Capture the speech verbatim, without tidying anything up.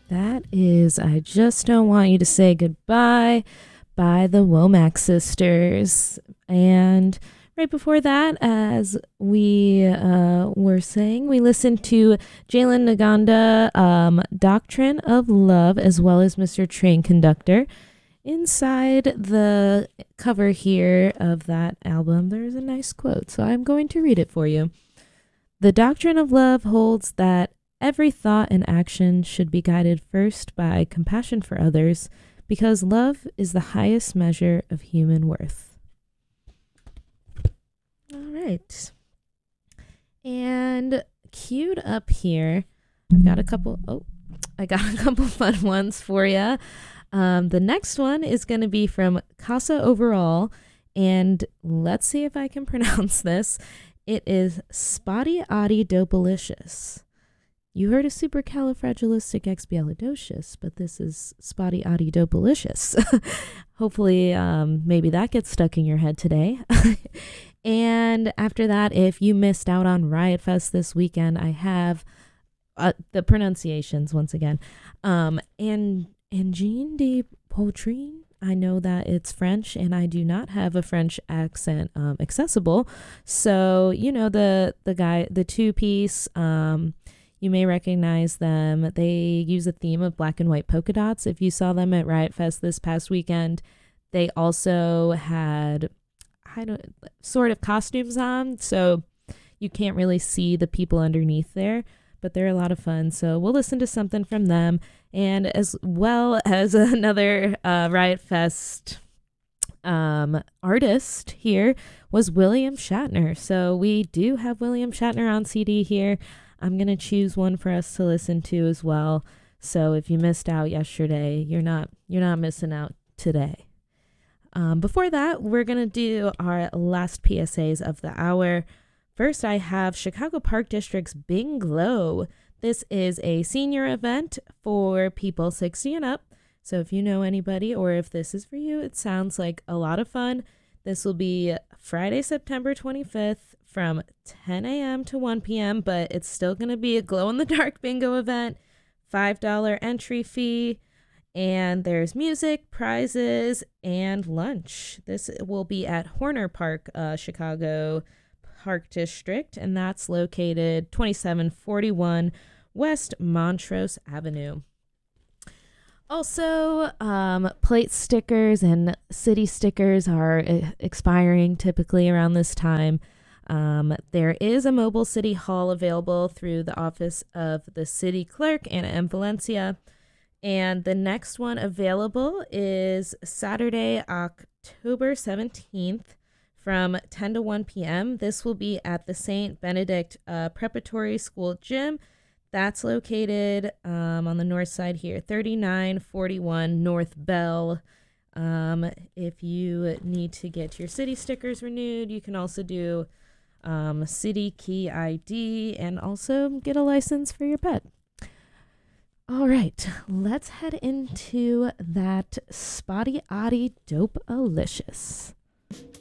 That is I Just Don't Want You to Say Goodbye by the Womack Sisters. And right before that, as we uh, were saying, we listened to Jalen Naganda, um, Doctrine of Love, as well as Mister Train Conductor. Inside the cover here of that album, there's a nice quote, so I'm going to read it for you. The doctrine of love holds that every thought and action should be guided first by compassion for others, because love is the highest measure of human worth. All right. And queued up here, I've got a couple, oh, I got a couple fun ones for you. Um, the next one is going to be from Casa Overall, and let's see if I can pronounce this. It is Spotty Oddie Dopalicious. You heard of supercalifragilisticexpialidocious, but this is Spotty Oddie Dopalicious. Hopefully, um, maybe that gets stuck in your head today. And after that, if you missed out on Riot Fest this weekend, I have uh, the pronunciations once again. Um, and Engine de Poitrine. I know that it's French, and I do not have a French accent um, accessible. So, you know, the the guy, the two piece, um, you may recognize them. They use a theme of black and white polka dots. If you saw them at Riot Fest this past weekend, they also had, I don't, sort of costumes on, so you can't really see the people underneath there, but they're a lot of fun. So we'll listen to something from them. And as well as another uh, Riot Fest um, artist here was William Shatner. So we do have William Shatner on C D here. I'm going to choose one for us to listen to as well. So if you missed out yesterday, you're not you're not missing out today. Um, before that, we're going to do our last P S As of the hour. First, I have Chicago Park District's Bing Glow. This is a senior event for people sixty and up. So if you know anybody or if this is for you, it sounds like a lot of fun. This will be Friday, September twenty-fifth from ten a.m. to one p.m., but it's still going to be a glow-in-the-dark bingo event, five dollars entry fee, and there's music, prizes, and lunch. This will be at Horner Park, uh, Chicago Park District, and that's located twenty-seven forty-one West Montrose Avenue. Also, um, plate stickers and city stickers are uh, expiring typically around this time. Um, there is a mobile city hall available through the office of the city clerk, Anna M. Valencia. And the next one available is Saturday, October seventeenth from ten to one p.m. This will be at the Saint Benedict uh, Preparatory School Gym. That's located um, on the north side here, thirty-nine forty-one North Bell. Um, if you need to get your city stickers renewed, you can also do um, City Key I D and also get a license for your pet. All right, let's head into that Spotty Oddie Dope-alicious.